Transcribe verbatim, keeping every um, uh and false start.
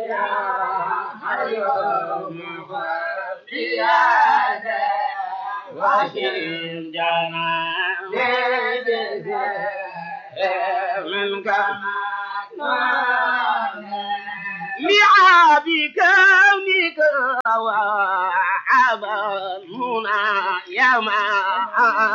واشين جانا من كما لعابي كونك وعبا المنى يا ما